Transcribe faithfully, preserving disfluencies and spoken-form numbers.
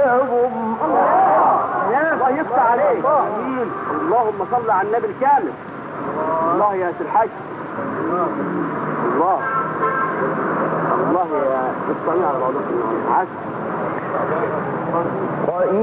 لهم. الله يفتح عليك. اللهم صل على النبي الكامل. الله يا سي الحاج. الله الله يا الصنيع على بعضكم. عسل.